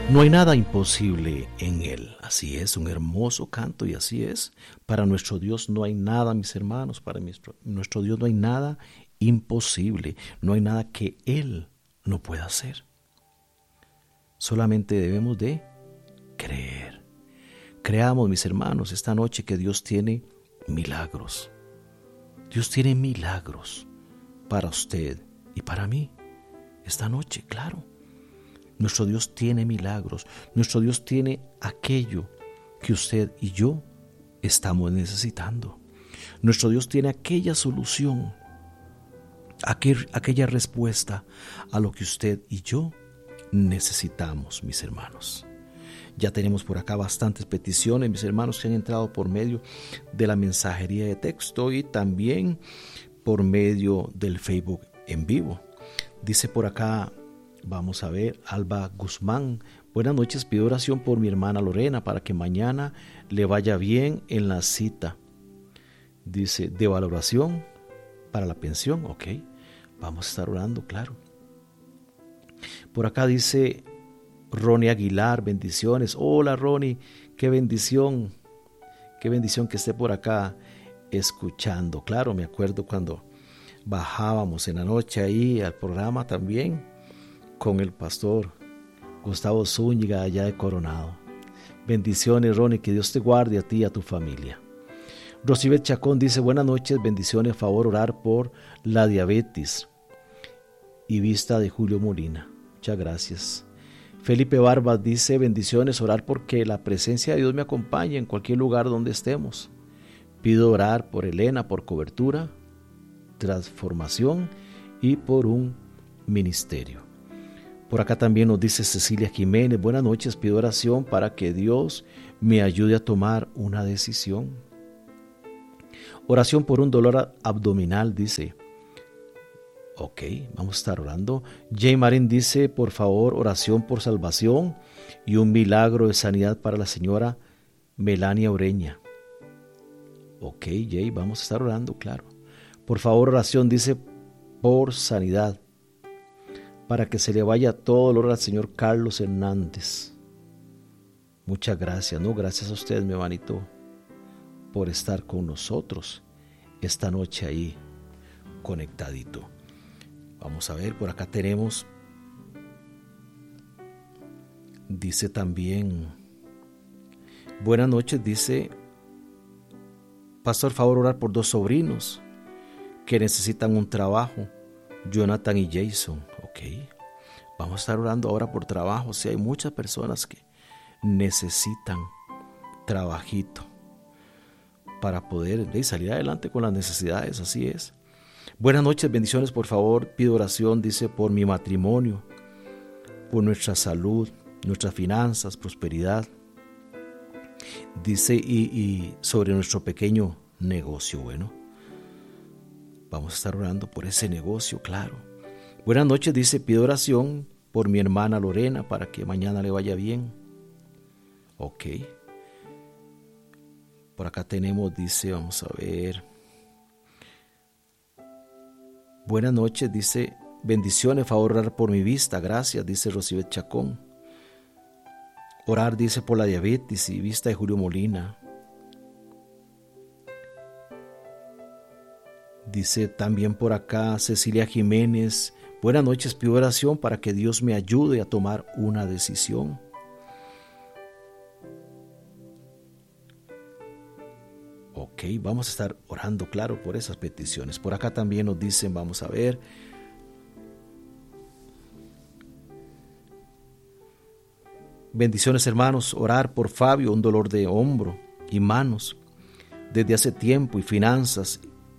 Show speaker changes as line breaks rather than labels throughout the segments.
No hay nada imposible en Él. Así es, un hermoso canto y así es. Para nuestro Dios no hay nada, mis hermanos, para nuestro Dios no hay nada imposible. No hay nada que Él no pueda hacer. Solamente debemos de creer. Creamos, mis hermanos, esta noche que Dios tiene milagros. Dios tiene milagros para usted y para mí. Esta noche, claro. Nuestro Dios tiene milagros. Nuestro Dios tiene aquello que usted y yo estamos necesitando. Nuestro Dios tiene aquella solución, aquella respuesta a lo que usted y yo necesitamos, mis hermanos. Ya tenemos por acá bastantes peticiones, mis hermanos, que han entrado por medio de la mensajería de texto y también por medio del Facebook en vivo. Dice por acá, vamos a ver, Alba Guzmán. Buenas noches, pido oración por mi hermana Lorena para que mañana le vaya bien en la cita. Dice, de valoración para la pensión. Ok, vamos a estar orando, claro. Por acá dice Ronnie Aguilar, bendiciones. Hola Ronnie, qué bendición que esté por acá escuchando. Claro, me acuerdo cuando bajábamos en la noche ahí al programa también con el pastor Gustavo Zúñiga allá de Coronado. Bendiciones Ronnie, que Dios te guarde a ti y a tu familia. Rosibet Chacón dice, buenas noches, bendiciones, favor orar por la diabetes y vista de Julio Molina. Muchas gracias. Felipe Barbas dice, bendiciones, orar porque la presencia de Dios me acompañe en cualquier lugar donde estemos. Pido orar por Elena, por cobertura, transformación y por un ministerio. Por acá también nos dice Cecilia Jiménez, buenas noches, pido oración para que Dios me ayude a tomar una decisión. Oración por un dolor abdominal, dice. Ok, vamos a estar orando. Jay Marín dice, por favor, oración por salvación y un milagro de sanidad para la señora Melania Ureña. Ok, Jay, vamos a estar orando, claro. Por favor, oración, dice, por sanidad, para que se le vaya todo dolor al señor Carlos Hernández. Muchas gracias, ¿no? Gracias a usted, mi hermanito, por estar con nosotros esta noche ahí, conectadito. Vamos a ver, por acá tenemos, dice también, buenas noches, dice, pastor, favor orar por dos sobrinos que necesitan un trabajo, Jonathan y Jason. Ok, vamos a estar orando ahora por trabajo. Si hay muchas personas que necesitan trabajito para poder salir adelante con las necesidades, así es. Buenas noches, bendiciones, por favor, pido oración, dice, por mi matrimonio, por nuestra salud, nuestras finanzas, prosperidad, dice, y sobre nuestro pequeño negocio. Bueno, vamos a estar orando por ese negocio, claro. Buenas noches, dice, pido oración por mi hermana Lorena para que mañana le vaya bien. Ok. Por acá tenemos, dice, vamos a ver. Buenas noches, dice, bendiciones, favor orar por mi vista, gracias, dice Rosibet Chacón. Orar, dice, por la diabetes y vista de Julio Molina. Dice también por acá Cecilia Jiménez, buenas noches, pido oración para que Dios me ayude a tomar una decisión. Ok, vamos a estar orando, claro, por esas peticiones. Por acá también nos dicen, vamos a ver. Bendiciones, hermanos, orar por Fabio, un dolor de hombro y manos desde hace tiempo, y finanzas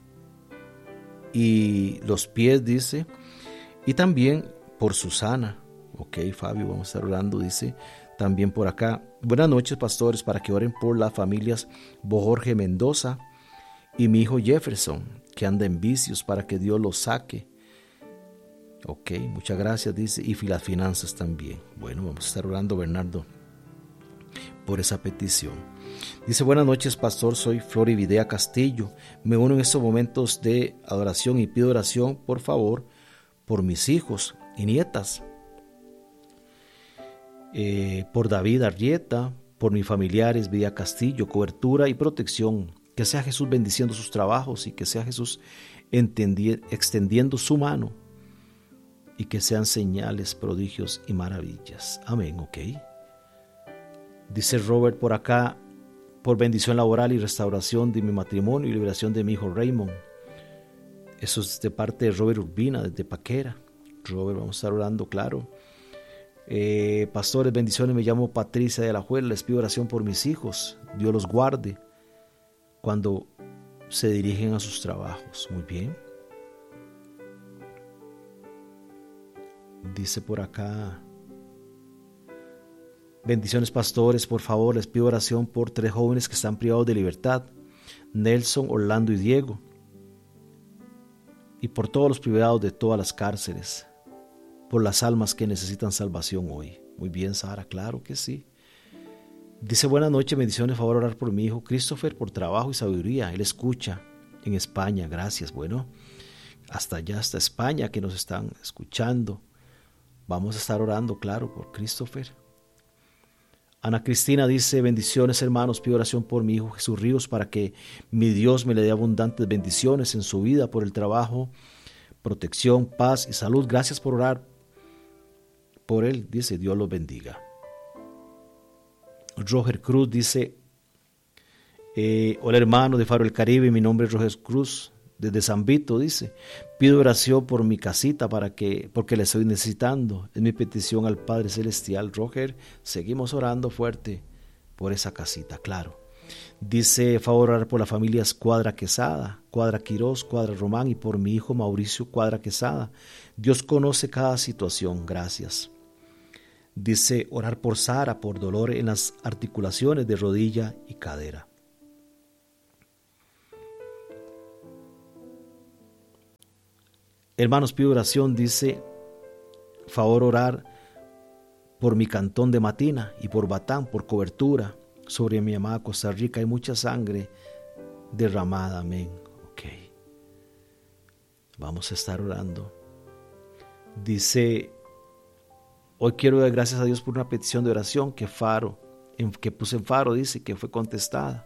y los pies, dice. Y también por Susana. Ok, Fabio, vamos a estar orando, dice. También por acá, buenas noches, pastores, para que oren por las familias Bojorge Mendoza y mi hijo Jefferson, que anda en vicios, para que Dios los saque. Ok, muchas gracias, dice, y las finanzas también. Bueno, vamos a estar orando, Bernardo, por esa petición. Dice, buenas noches, pastor, soy Flori Videa Castillo. Me uno en estos momentos de adoración y pido oración, por favor, por mis hijos y nietas. por David Arrieta, por mis familiares, Vida Castillo, cobertura y protección. Que sea Jesús bendiciendo sus trabajos y que sea Jesús extendiendo su mano y que sean señales, prodigios y maravillas. Amén, ok. Dice Robert por acá, por bendición laboral y restauración de mi matrimonio y liberación de mi hijo Raymond. Eso es de parte de Robert Urbina, desde Paquera. Robert, vamos a estar orando, claro. Pastores, bendiciones, me llamo Patricia de la Juela, les pido oración por mis hijos, Dios los guarde cuando se dirigen a sus trabajos. Muy bien. Dice por acá, bendiciones pastores, por favor les pido oración por 3 jóvenes que están privados de libertad, Nelson, Orlando y Diego, y por todos los privados de todas las cárceles, por las almas que necesitan salvación hoy. Muy bien, Sara, claro que sí. Dice, buenas noches, bendiciones, favor orar por mi hijo Christopher, por trabajo y sabiduría. Él escucha en España, gracias. Bueno, hasta allá, hasta España, que nos están escuchando. Vamos a estar orando, claro, por Christopher. Ana Cristina dice, bendiciones hermanos, pido oración por mi hijo Jesús Ríos para que mi Dios me le dé abundantes bendiciones en su vida, por el trabajo, protección, paz y salud. Gracias por orar por él, dice, Dios los bendiga. Roger Cruz dice, hola hermano de Faro del Caribe, mi nombre es Roger Cruz, desde San Vito, dice, pido oración por mi casita porque la estoy necesitando, es mi petición al Padre Celestial. Roger, seguimos orando fuerte por esa casita, claro. Dice, favor orar por la familia Cuadra Quesada, Cuadra Quirós, Cuadra Román y por mi hijo Mauricio Cuadra Quesada. Dios conoce cada situación, gracias. Dice, orar por Sara, por dolor en las articulaciones de rodilla y cadera. Hermanos, pido oración, dice, favor orar por mi cantón de Matina y por Batán, por cobertura sobre mi amada Costa Rica. Hay mucha sangre derramada, amén. Ok, vamos a estar orando. Dice, hoy quiero dar gracias a Dios por una petición de oración que puse en Faro, dice que fue contestada.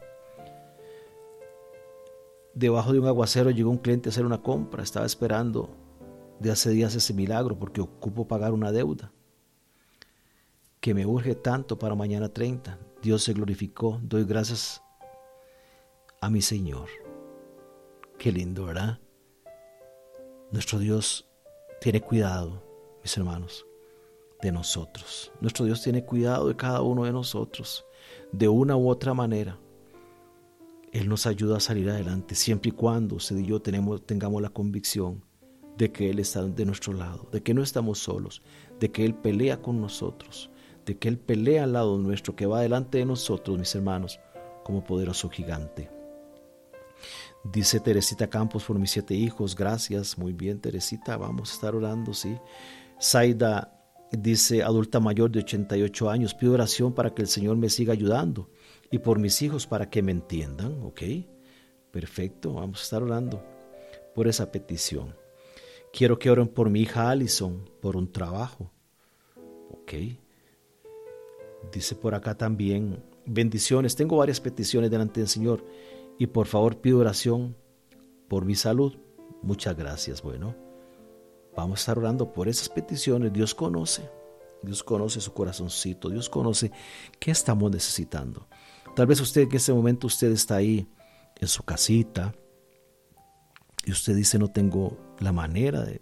Debajo de un aguacero llegó un cliente a hacer una compra. Estaba esperando de hace días ese milagro porque ocupo pagar una deuda que me urge tanto para mañana 30. Dios se glorificó. Doy gracias a mi Señor. Qué lindo, ¿verdad? Nuestro Dios tiene cuidado, mis hermanos, de nosotros. Nuestro Dios tiene cuidado de cada uno de nosotros, de una u otra manera. Él nos ayuda a salir adelante, siempre y cuando usted y yo tengamos la convicción de que Él está de nuestro lado, de que no estamos solos, de que Él pelea con nosotros, de que Él pelea al lado nuestro, que va delante de nosotros, mis hermanos, como poderoso gigante. Dice Teresita Campos, por mis 7 hijos, gracias. Muy bien, Teresita, vamos a estar orando, sí. Zaida dice, adulta mayor de 88 años, pido oración para que el Señor me siga ayudando y por mis hijos para que me entiendan. Ok, perfecto, vamos a estar orando por esa petición. Quiero que oren por mi hija Allison, por un trabajo. Ok, dice por acá también, bendiciones, tengo varias peticiones delante del Señor y por favor pido oración por mi salud. Muchas gracias. Bueno, vamos a estar orando por esas peticiones. Dios conoce su corazoncito, Dios conoce qué estamos necesitando. Tal vez usted en este momento usted está ahí en su casita y usted dice no tengo la manera de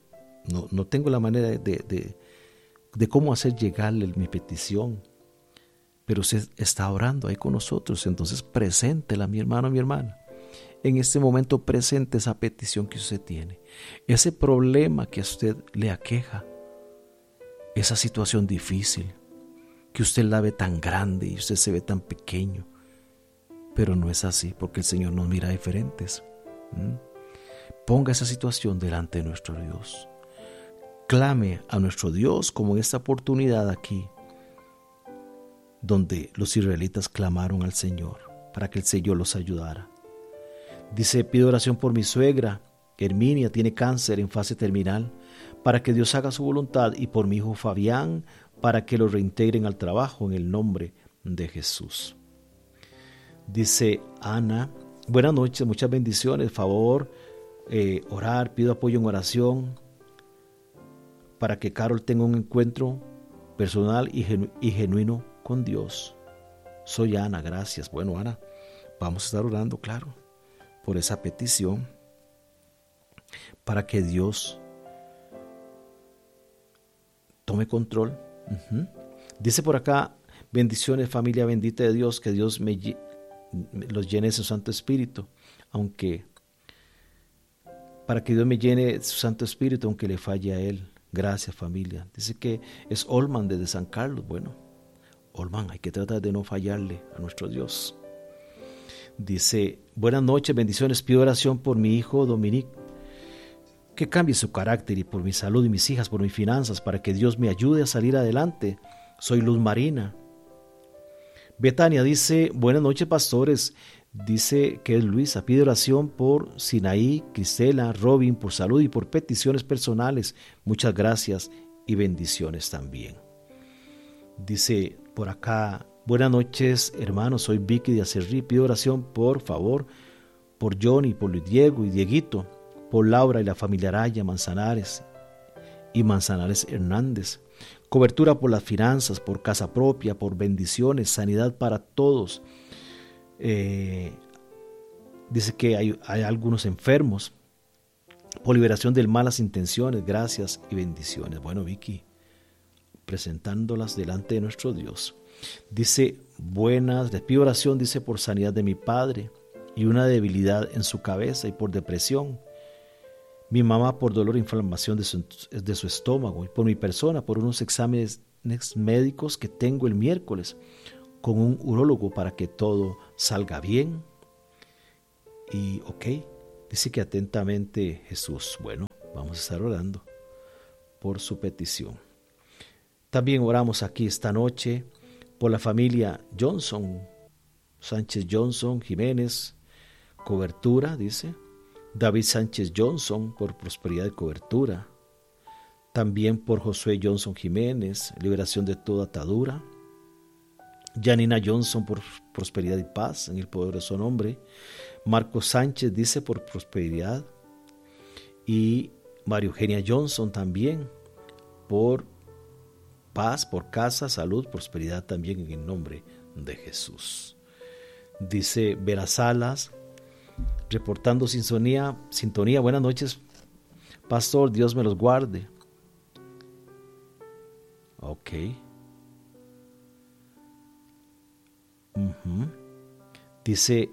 cómo hacer llegarle mi petición, pero usted está orando ahí con nosotros. Entonces preséntela, mi hermano, mi hermana. En este momento presente esa petición que usted tiene, ese problema que a usted le aqueja, esa situación difícil que usted la ve tan grande y usted se ve tan pequeño, pero no es así porque el Señor nos mira diferentes. Ponga esa situación delante de nuestro Dios. Clame a nuestro Dios como en esta oportunidad aquí, donde los israelitas clamaron al Señor para que el Señor los ayudara. Dice, pido oración por mi suegra, Herminia, tiene cáncer en fase terminal, para que Dios haga su voluntad, y por mi hijo Fabián, para que lo reintegren al trabajo en el nombre de Jesús. Dice Ana, buenas noches, muchas bendiciones, favor, orar, pido apoyo en oración para que Carol tenga un encuentro personal y genuino con Dios. Soy Ana, gracias. Bueno, Ana, vamos a estar orando, claro, por esa petición, para que Dios tome control. Dice por acá, bendiciones familia bendita de Dios, que Dios los llene de su Santo Espíritu, para que Dios me llene de su Santo Espíritu, aunque le falle a Él. Gracias familia. Dice que es Olman desde San Carlos. Bueno, Olman, hay que tratar de no fallarle a nuestro Dios. Dice, buenas noches, bendiciones, pido oración por mi hijo Dominique, que cambie su carácter, y por mi salud y mis hijas, por mis finanzas, para que Dios me ayude a salir adelante. Soy Luz Marina. Betania dice, buenas noches pastores, dice que es Luisa, pide oración por Sinaí, Cristela, Robin, por salud y por peticiones personales. Muchas gracias y bendiciones también. Dice por acá, buenas noches hermanos, soy Vicky de Acerrí, pido oración por favor por Johnny, por Luis Diego y Dieguito, por Laura y la familia Araya, Manzanares y Manzanares Hernández. Cobertura por las finanzas, por casa propia, por bendiciones, sanidad para todos. Dice que hay algunos enfermos, por liberación de malas intenciones, gracias y bendiciones. Bueno, Vicky, presentándolas delante de nuestro Dios. Dice, buenas, les pido oración, dice, por sanidad de mi padre y una debilidad en su cabeza y por depresión. Mi mamá por dolor e inflamación de su estómago, y por mi persona por unos exámenes médicos que tengo el miércoles con un urólogo para que todo salga bien. Y dice que atentamente Jesús. Bueno, vamos a estar orando por su petición. También oramos aquí esta noche por la familia Johnson, Sánchez Johnson, Jiménez, cobertura, dice. David Sánchez Johnson por prosperidad y cobertura. También por Josué Johnson Jiménez, liberación de toda atadura. Janina Johnson por prosperidad y paz en el poderoso nombre. Marcos Sánchez dice por prosperidad. Y María Eugenia Johnson también por paz, por casa, salud, prosperidad también en el nombre de Jesús. Dice Vera Salas, reportando sintonía, buenas noches, pastor, Dios me los guarde. Dice,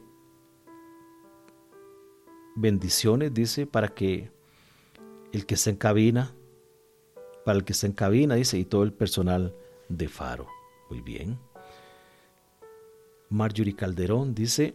bendiciones, dice, para el que está en cabina, dice, y todo el personal de Faro. Muy bien. Marjorie Calderón dice,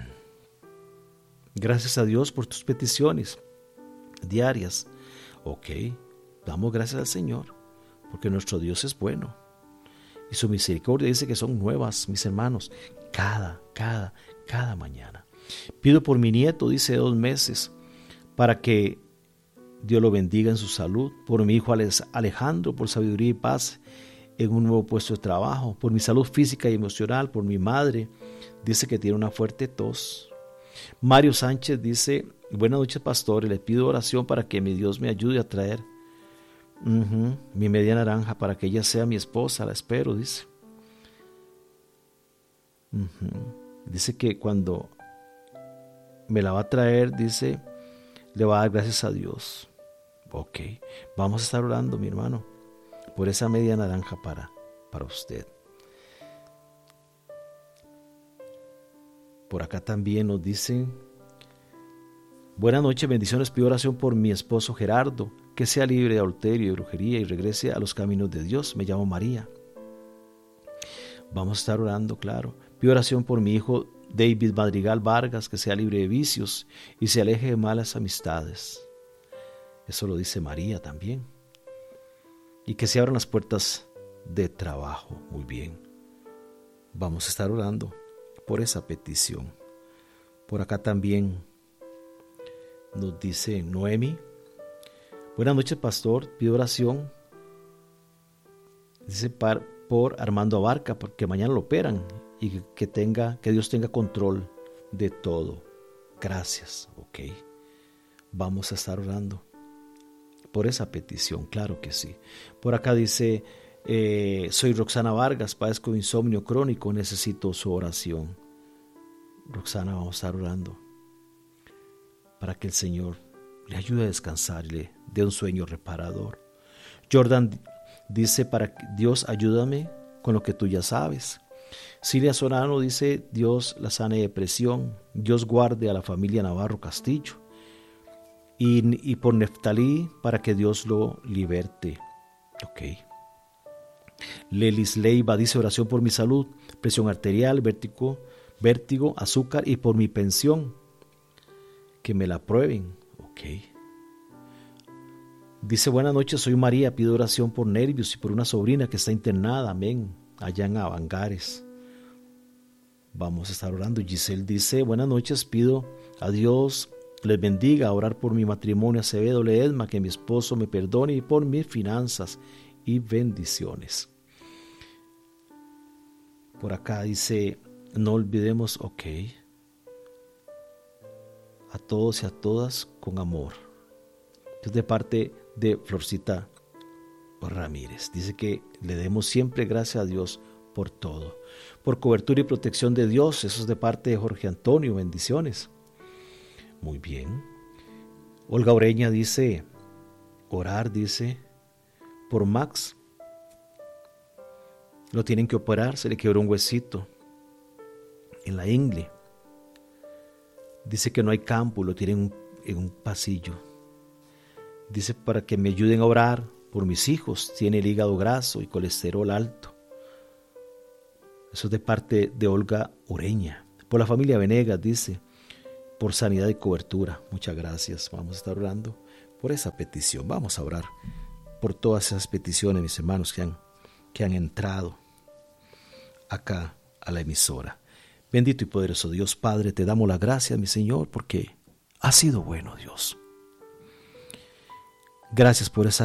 gracias a Dios por tus peticiones diarias. Damos gracias al Señor, porque nuestro Dios es bueno. Y su misericordia dice que son nuevas, mis hermanos, cada mañana. Pido por mi nieto, dice, 2 meses, para que Dios lo bendiga en su salud. Por mi hijo Alejandro, por sabiduría y paz en un nuevo puesto de trabajo. Por mi salud física y emocional. Por mi madre, dice que tiene una fuerte tos. Mario Sánchez dice, buenas noches pastores, le pido oración para que mi Dios me ayude a traer mi media naranja para que ella sea mi esposa, la espero, dice. Dice que cuando me la va a traer, dice, le va a dar gracias a Dios. Vamos a estar orando, mi hermano, por esa media naranja para usted. Por acá también nos dicen, buenas noches, bendiciones, pido oración por mi esposo Gerardo, que sea libre de adulterio y brujería y regrese a los caminos de Dios. Me llamo María. Vamos a estar orando, claro. Pido oración por mi hijo David Madrigal Vargas, que sea libre de vicios y se aleje de malas amistades. Eso lo dice María también. Y que se abran las puertas de trabajo. Muy bien. Vamos a estar orando por esa petición. Por acá también nos dice Noemi, buenas noches pastor, pido oración, Dice por Armando Abarca, porque mañana lo operan y que Dios tenga control de todo. Gracias, ok. Vamos a estar orando por esa petición, claro que sí. Por acá dice, soy Roxana Vargas, padezco de insomnio crónico, necesito su oración. Roxana, vamos a estar orando para que el Señor le ayude a descansar y le dé un sueño reparador. Jordan dice, para Dios ayúdame con lo que tú ya sabes. Silvia Solano dice, Dios la sane de depresión, Dios guarde a la familia Navarro Castillo. Y por Neftalí, para que Dios lo liberte. Ok. Lelis Leiva dice, oración por mi salud, presión arterial, vértigo, azúcar y por mi pensión. Que me la aprueben. Ok. Dice, buenas noches, soy María, pido oración por nervios y por una sobrina que está internada, amén, allá en Avangares. Vamos a estar orando. Giselle dice, buenas noches, pido a Dios les bendiga, a orar por mi matrimonio Acevedo Ledesma, que mi esposo me perdone y por mis finanzas y bendiciones. Por acá dice, no olvidemos, ok, a todos y a todas con amor. Es de parte de Florcita Ramírez. Dice que le demos siempre gracias a Dios por todo, por cobertura y protección de Dios. Eso es de parte de Jorge Antonio, bendiciones. Muy bien. Olga Oreña dice, orar, dice, por Max. Lo tienen que operar, se le quebró un huesito en la ingle. Dice que no hay campo, lo tienen en un pasillo. Dice para que me ayuden a orar por mis hijos, tiene el hígado graso y colesterol alto. Eso es de parte de Olga Oreña. Por la familia Venegas, dice, por sanidad y cobertura. Muchas gracias. Vamos a estar orando por esa petición. Vamos a orar por todas esas peticiones, mis hermanos, que han entrado acá a la emisora. Bendito y poderoso Dios, Padre, te damos las gracias, mi Señor, porque has sido bueno, Dios. Gracias por esa